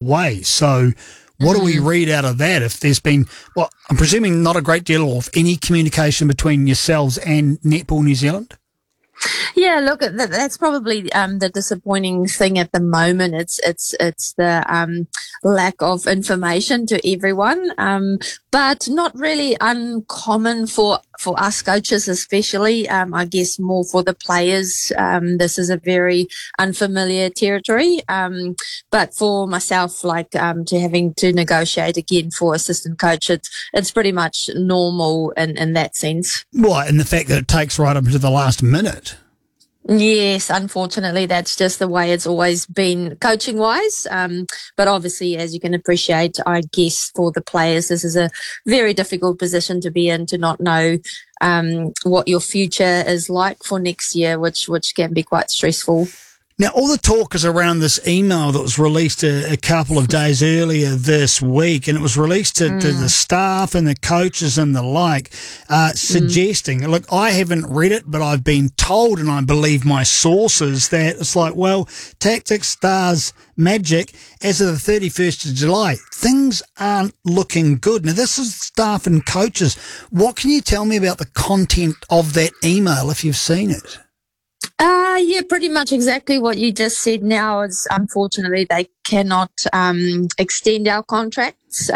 way. So what do we read out of that? If there's been, well, I'm presuming not a great deal of any communication between yourselves and Netball New Zealand? Yeah, look, that's probably the disappointing thing at the moment. It's the lack of information to everyone, but not really uncommon for us coaches, especially. I guess more for the players. This is a very unfamiliar territory. But for myself, to having to negotiate again for assistant coach, it's pretty much normal in that sense. Well, and the fact that it takes right up to the last minute. Yes, unfortunately, that's just the way it's always been coaching-wise. But obviously, as you can appreciate, I guess for the players, this is a very difficult position to be in, to not know what your future is like for next year, which can be quite stressful. Now, all the talk is around this email that was released a couple of days earlier this week, and it was released to the staff and the coaches and the like, suggesting, look, I haven't read it, but I've been told, and I believe my sources, that it's like, well, Tactix Stars Magic, as of the 31st of July, things aren't looking good. Now, this is staff and coaches. What can you tell me about the content of that email if you've seen it? Yeah, pretty much exactly what you just said now is, unfortunately, they cannot extend our contracts,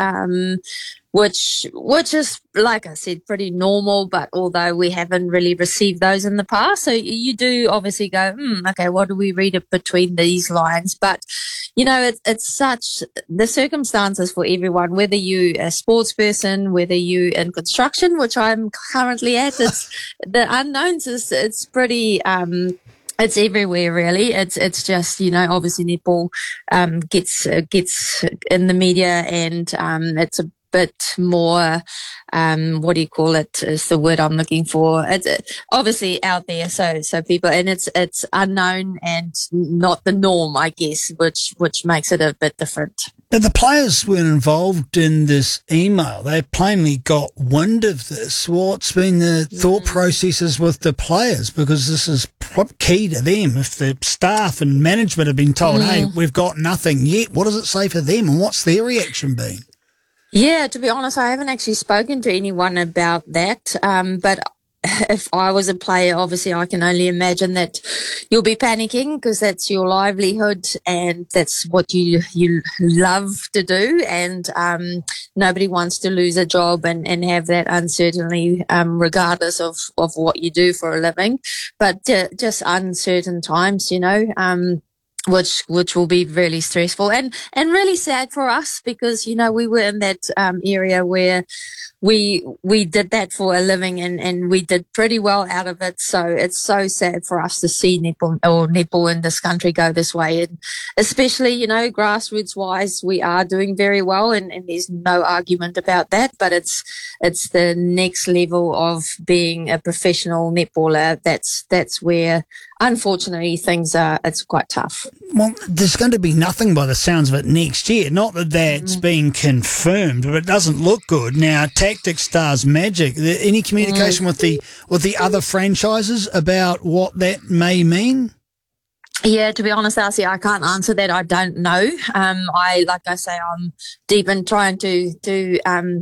which is, like I said, pretty normal, but although we haven't really received those in the past. So you do obviously go, okay, what do we read it between these lines? But, you know, it's such the circumstances for everyone, whether you a sports person, whether you in construction, which I'm currently at, it's the unknowns it's pretty, it's everywhere, really. It's just, you know, obviously netball gets in the media, and it's a bit more, what do you call it, is the word I'm looking for. It's obviously out there, so people, and it's unknown and not the norm, I guess, which makes it a bit different. Now, the players weren't involved in this email. They plainly got wind of this. What's been the thought processes with the players? Because this is key to them. If the staff and management have been told, hey, we've got nothing yet, what does it say for them, and what's their reaction been? Yeah, to be honest, I haven't actually spoken to anyone about that. But if I was a player, obviously I can only imagine that you'll be panicking, because that's your livelihood and that's what you love to do. And nobody wants to lose a job and have that uncertainty, regardless of what you do for a living. But just uncertain times, you know. Which will be really stressful and really sad for us, because, you know, we were in that area where we did that for a living and we did pretty well out of it. So it's so sad for us to see netball in this country go this way. And especially, you know, grassroots wise, we are doing very well, and there's no argument about that. But it's the next level of being a professional netballer. That's where, unfortunately, it's quite tough. Well, there's going to be nothing by the sounds of it next year. Not that that's been confirmed, but it doesn't look good. Now, Tactix Stars Magic, any communication with the other franchises about what that may mean? Yeah, to be honest, Darcy, I can't answer that. I don't know. Like I say, I'm deep in trying to do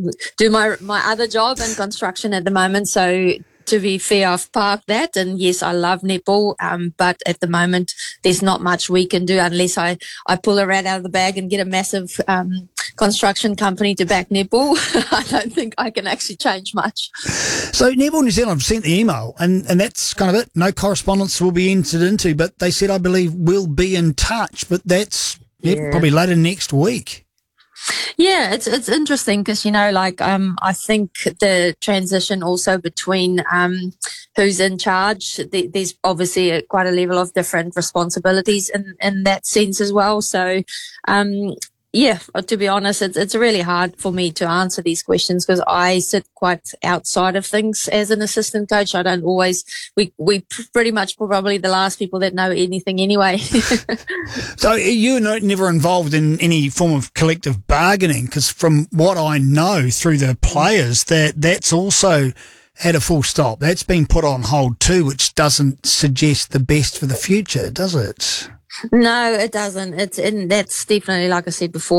my other job in construction at the moment. So, to be fair, I've parked that, and yes, I love netball, but at the moment there's not much we can do unless I pull a rat out of the bag and get a massive construction company to back netball. I don't think I can actually change much. So Netball New Zealand have sent the email, and that's kind of it. No correspondence will be entered into, but they said, I believe, we'll be in touch, but that's probably later next week. Yeah, it's interesting because, you know, like, I think the transition also between who's in charge, there's obviously quite a level of different responsibilities in that sense as well. So, yeah, to be honest, it's really hard for me to answer these questions because I sit quite outside of things as an assistant coach. I don't always, we pretty much probably the last people that know anything anyway. So you're never involved in any form of collective bargaining, because from what I know through the players, that's also had a full stop. That's been put on hold too, which doesn't suggest the best for the future, does it? No, it doesn't. And that's definitely, like I said before,